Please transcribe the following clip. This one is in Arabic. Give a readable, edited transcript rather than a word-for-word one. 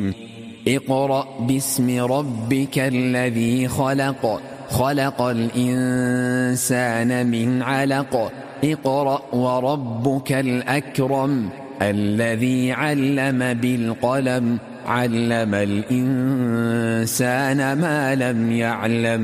اقرأ باسم ربك الذي خلق خلق الإنسان من علق اقرأ وربك الأكرم الذي علم بالقلم علم الإنسان ما لم يعلم